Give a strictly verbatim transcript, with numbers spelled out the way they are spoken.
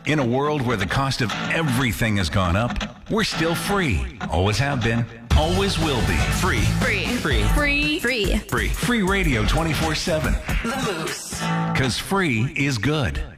In a world where the cost of everything has gone up, we're still free. Always have been. Always will be. Free. Free. Free. Free. Free. Free. Free radio twenty-four seven. The Moose. Because free is good.